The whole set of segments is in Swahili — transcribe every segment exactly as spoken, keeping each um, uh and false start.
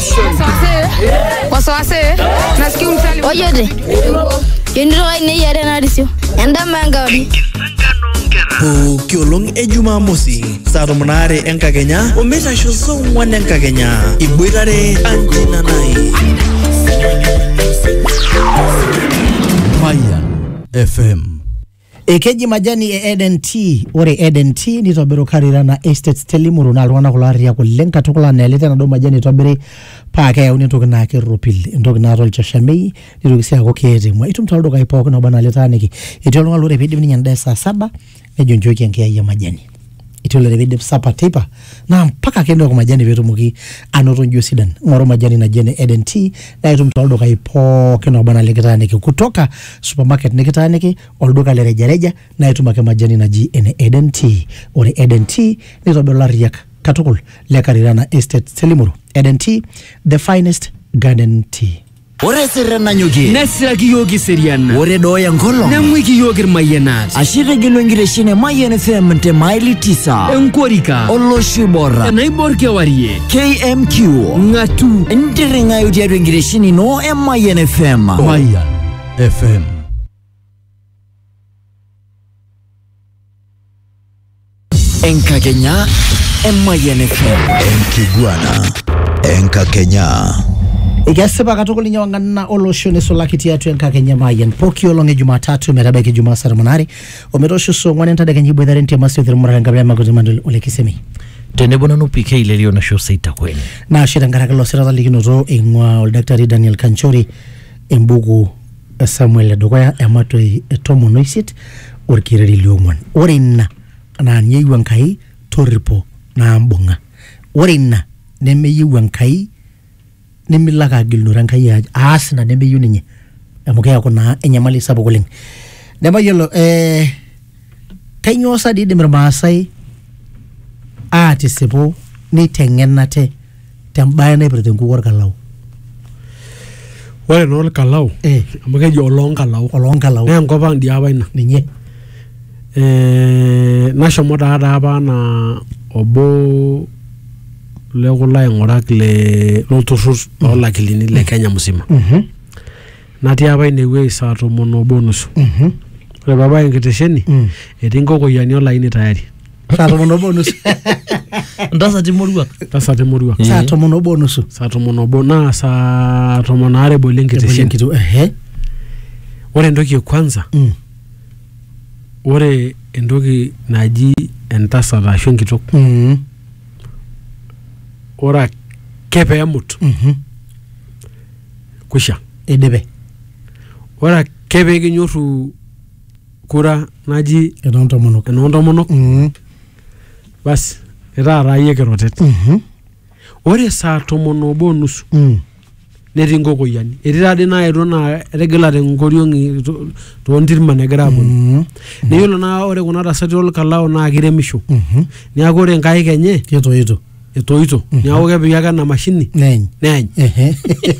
Wasawase. Nasikia msali. Oyote. Yendo ne yare na risio. Enda mangawdi. Po kiolong ejuma mosi. Sarumanare enka Kenya. Omesa shoso ngwane enka Kenya. Ibuirare Anjina nai. Fire F M. Ekeji majani e Eden Tea, ore Eden Tea nitobiro karira na Estates Telimuru na alwana kulari ya kulenga tukula na elete na do majani tobiri pake ya uni toki na keropil ntoki na rol chashamei nitoki siya kukeete mwa itu mtaldo ka ipoke na ubana leta niki iti olunga lore pedi mni nyanda saa saba nejo njoki ya nkia ya majani iti olore pedi sapa tipa na mpaka kendo kwa majani vetu muki anoto njo sidan ngoro majani na jene Eden Tea na itu mtaldo ka ipoke na ubana leta niki kutoka supermarket nikita niki olduka le reja reja na itu make majani na ji ene Eden Tea ore Eden Tea nitobiro la riak katukul le karira na Estate Telimuru Eden Tea, the finest garden tea. Ore serena nyogi Nesra kiyogi seriana Ore doya ngolo Namwi kiyogir mayenat Ashire gilwengire shine mayen F M te maili tisa Enkorika Oloshibora Naibor kewarie K M Q Ngatu Ndiri ngayo diya rwengire shine no M mayen F M Mayen F M. Enka Kenya M mayen F M Enkiguana Enka Kenya. Igasiba katukuli nyawangana na olosho nesolakiti ya tu enka Kenya Mayen. Poki olonge Jumatatu metabaki Juma Saramanari. Omerosho so ngwane ntada kenjibu idharenti ya masi uthiri mura kangabia makuzimandu ule kisemi. Tenebona nupike ilelio na show seita kwenye. Na ashira ngarakalo sirata likinoto ingwa oldactari Daniel Kanchori embugu Samuel Dogoya emato etomo noisit urkireri liongwan. Ore ina na nyeyu nkai toripo na mbunga. Ore ina neme yu nkai neme laka gilnura nkai ya asina neme yu ninye amukaya kuna enyamali sabu kuling. Neba yolo eh kanyo sa di demir maasai ati sebo ni tengenate tembaye na ibrete nkuwar kalau. Wale no kalau Eh amukaya olong kalau olong kalau na ngopang diaba ina ninye eh nashomo taata apa na obo le kula engorak le loturur olakilini le Kenya musima. Mhm. Natii apa inewei saa tomon obo nusu. Mhm. Ore baba enkitesheni etii nkokoyiani olaini tayari. Saa tomon obo nusu. Ndasa timorua. Ndasa timorua. Saa tomon obo nusu. Saa tomon obo na saa tomon are bole enkitesheni. Ehe. Ore entoki kwanza Mm. ore entoki naji entasat ashu enkitok Mhm. ora kepemut Mhm. kusha Edebe. ora kepe kinyoru kura naji Enonto monok. enonto monok Mhm. bas eta raie kerotet. Mhm. Ore saa tomon obo nusu Mhm. netii nkokoyiani etii tadi na eto na etegilate nkoriong'i to ntirman egira abulu. Mhm. Neyiolo na ore kuna tasati olkalao na kiremisho. Mhm. Neeku ore nkaik enye Ketoito. etoito. Neeku kepiki ake ena mashini Neny. neeny. Ehe.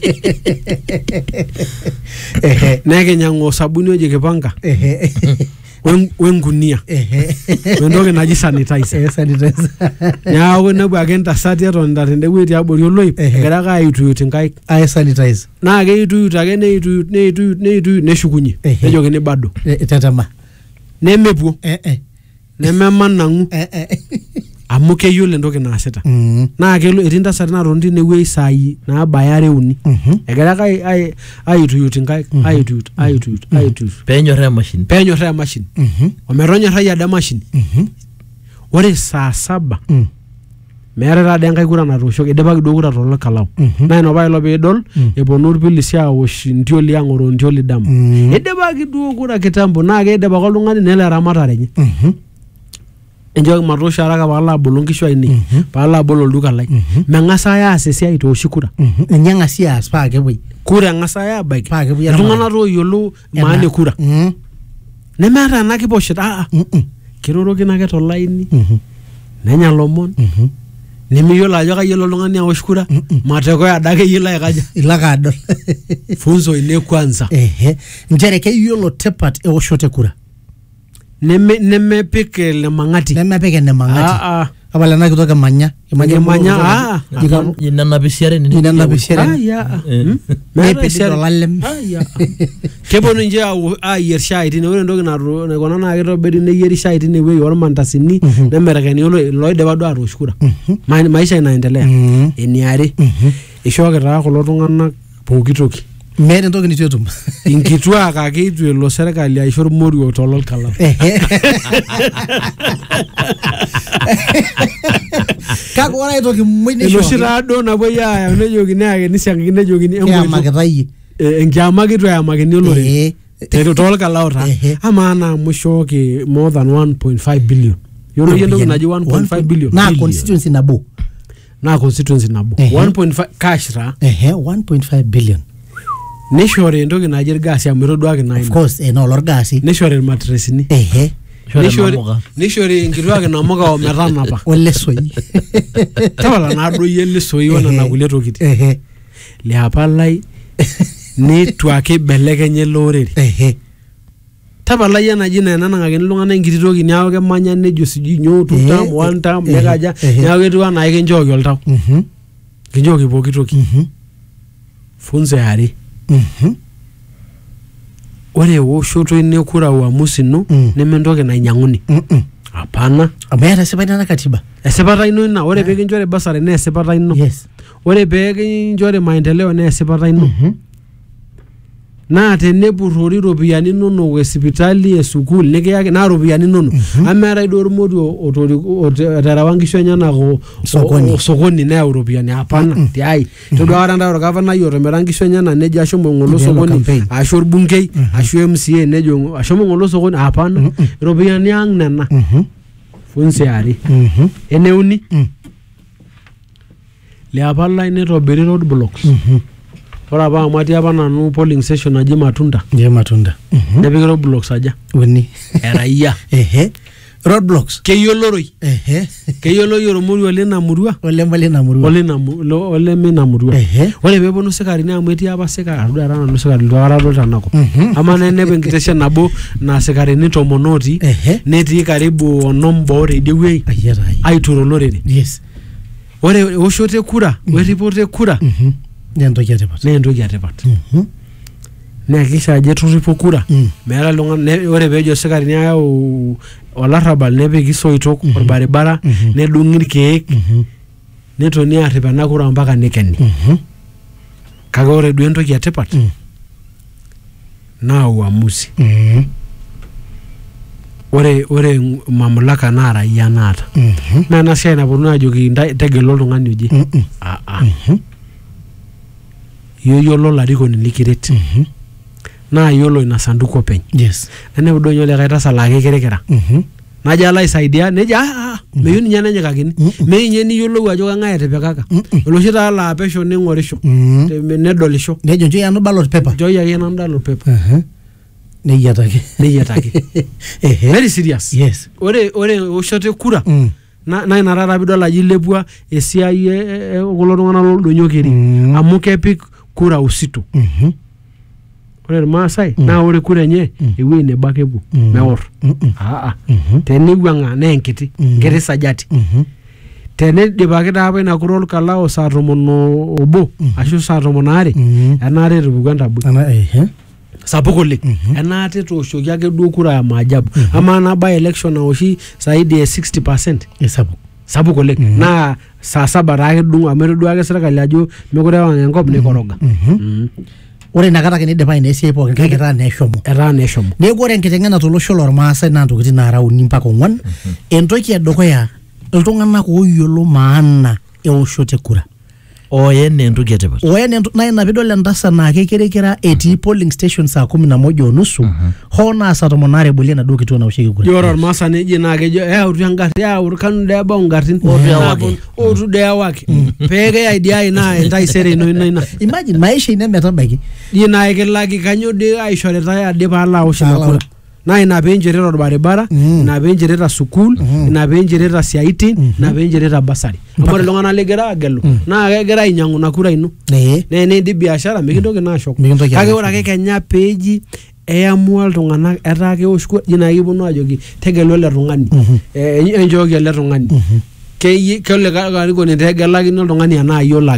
Ehe. Nekinyang'u osabuni oji kipanga Ehe. wen- wengunia Ehe. wentoki naji sanitizer. Eh sanitizer. Neeku inepu ake ntasati etonita tendewueji tiabori oloip Ehe. egira ake aituyut inkaik. Ai sanitizer. Naa keituyut ake neituyut neituyut neituyut neshukunye. Ehe. Nejokini bado. Eh, Tetema. Nemepuo Eh eh. nememanang'u Eh eh. amu keyiolo entoki naasita. Mhm. Naa kelo etii ntasati naatoni tinewueji saai naabaya are uni. Mhm. Egira ake ai- ai- aituyut inkaik aituyut aituyut aituyut. Penyorra emashini. Peenyorraa emashini. Mhm. Ometonyorrai ade emashini. Mhm. Ore saa saba Mm. meeta taade enkae kura natooshoki idipaki duo kura tolkalau. Mhm. Naa ina pailo piidol Mm. eponu irpilisi awosh ntioli ang'oroo ntioli dama. Mm. Idipaki duo kura kitambo naa keidip ake oltung'ani nelo eramatare enye. Mhm. Enjoki matoosho haraka paalo abolu nkishu ainei Mhm. paalo abol olduka lai. Mhm. Meng'as ake aas esiai tooshi kura. Mhm. Enyang'a si aas paa kepoi. Kura eng'as ake abaiki. Paa kepoi Iltung'anak ooyiolo maana e kura. Mhm. Nemeeta ena kiposhet aa Mhm. kirorokino ake tolaini Mhm. nenya lomon Mhm. nemiyiolo ajo kayiolo oltung'ani awosh kura matokeo adake eyiolo aikaja. Ilaka adol. Funzo ine kwanza. Ehe. Njere keyiolo tipat ewoshoto e kura. Neme nemepik lemang'ati. Nemepik enemang'ati. Ah ah. Abala na kutoka manya. Manya manya ah. Nina bisiare ni. Nina bisiare. Ah ya. Mepe dolalem. Ah ya. Kebonu nje a yer shai tine ore ndoki na na kona na kito bedi ne yeri shai tine we yor mantasini na merekani lo lo de bado aroshkura. Maisha inaendelea. Eniare. Ishoke taa kulo tung'anak pooki toki. Meeta entoki nitu etum. Inkituak ake itu elo serkali aisho ormoruo tololkala. Kako ora aitoki mui nisho. Enoshi taado napuoi aaya nejokini ake nisiang'akini nejokini Kiamakitayie. Enkiama kitu eyamakini olorere. Tolkala ota. Amaa naa amu ishooki more than one point five billion. Yiolo yie entoki naji one point five billion. Naa constituency nabo. Naa constituency nabo. one point five cash taa. Ehe, one point five billion. Nishori entoki naji irgaasi amu itoduaki naa. Of course, eh, no lorgaasi. Nishori irmatresini. Ehe. Nishori nishori nkituak inamuka ometanapa. Olesoi. Tapala naado yie lesoi onena kulie tokitin. Ehe. Liapalai nitu ake ibelekenye ele orere. Ehe. Tapala yie naji nenanang'akini iltung'anak enkiti toki neeku kemanya nejo sijui nyoo two term one term nekaja neeku etiu enaa kinchooki oltau. Kinchooki pooki toki. Funzo eare. Ore ewoshoto ine kura uamuzi ino nementoki nainyang'uni. Hapana. Amu eeta esipata ina katiba. Esipata ino ina. Ore pee kinchori basari naa esipata ino. Yes. Ore pee kinchori maendeleo naa esipata ino. Naa tenepurrori iropiyiani inonok esipitali esukuul nikiyaki naa iropiyiani inonok. Ameetai duo ormoruo oterewa nkishu enyenak sokoni neyau iropiyiani. Hapana. Tiai. Todua kata ntae orgavanai otimira nkishu enyenak nejo ashomo aing'oru sokoni ashu orbungei ashu M C A nejo ashomo aing'oru sokoni. Hapana. Iropiyiani ang' nena. Funzo eare. Eneuni. Liapalai nitobiri road blocks. Ore apa amu atii apa nanu polling station naji Matunda. Nje Matunda. Nepiki road blocks aja. Uni. Eraia. Ehe. Road blocks. Keyioloroi. Ehe. Keyioloi ormoruo lina murua. Olema lina murua. Olema ina murua. Ehe. Ore pee eponu sikarini amu etii apa sikari atudu era nanu sikari itu aikata adol tenakop. Ama naa enepu enkiteshen nabo naa sikarini tomon otii netii karibu onom boo tidie wuei aiturr olorere. Yes. Ore ewoshoto e kura werripoto e kura naa entoki etipat. Naa entoki etipat. Neyakikisha ajo etorripo kura. Meeta iltung'anak ore peejo sikarini ayau olarrabal nepiki isoitok orbaribara nedung'i irkeek netoni aarrip ena kura mpaka nikeni. Kake ore duo entoki etipat naa uamuzi. Ore ore mamlaka naa raia naata. Naa ena siai naponu aajoki tegelu oltung'ani oje. Ah ah. Yiolo olarikoni likiret. Naa yiolo ina sanduku openy. Yes. Nenepu duo ninye likae tasat laa kekirekira. Najo alo aisaidia nejo ah meyieu ninye nenyikakini. Meyieu ninye niyiolou ajo kang'ae etipikaka. Oloshi taa laa pesho ning'orisho. Nedolisho. Nejo nchoi anu ballot paper. Nchoi ake nanu ballot paper. Neyiataki. Neyiataki. Very serious. Yes. Ore ore ewoshoto e kura naa ina taata piidol ajo ilepua esiai e kulo tung'anak looldonyio keri amu kepik kura uzito. Ore irmaasai naa ore kura enye ewuei nebo ake epuo meorr. Ah ah. Teniwuang'a naa enkiti nkiti sajati. Tenidipaki taa apa ina kura orkalao saa tomon obo ashu saa tomon aare enaare etupukuo entaboi. Sapuk oleng. Enaata etooshoki ake duo kura ya maajabu. Amaa ena by election naoshi zaidi ya sixty percent. Sapuk. Sapuk oleng. Naa saa saba taa ake edung'o amu etodua ake serkali ajo mekure ewang' enkop nikoroga. Ore inakata ake nidipa ina esiai pookin kake etaa naa eshomo. Etaa naa eshomo. Neeku ore enkiteng'ena tolosho lormaasai naa ntokitin naara uni mpaka ong'wan. Entoki edukuya iltung'anak ooyiolo maana ewoshoto e kura. Oyen entoki etipat. Oyen naa ina piidol entasat naa kekerekera etii polling station saa kumi na moja onusu hoo naa saa tomon aare ebolie enaduo kituo naoshieki kura. Ore ormaasani eji naa kejo eyautu engarri eyautu kanu dee ebau ngarrin ootu dee ewaki pee keidiai naa entaisere ino ina ina. Imagine maisha ino metabaiki. Ji naa kilaki kanyoo dee aishoritae ade paalo awosh ina kura. Naa ina peencherita orbaribara, ina peencherita sukuul, ina peencherita siaitin, ina peencherita basari. Amu ore iltung'anak ligira aagelu naa kegira ainyang'u ina kura ino. Nee eniidip biashara mikintoki naa ashok. Kake ore ake kenya peeji eamua iltung'anak etaa kewosh kura ji naa kiponu aajoki tegelu ele tung'ani. Enchooki ele tung'ani. keye kelelek arikoni tegelakini oltung'ani enaa yiolo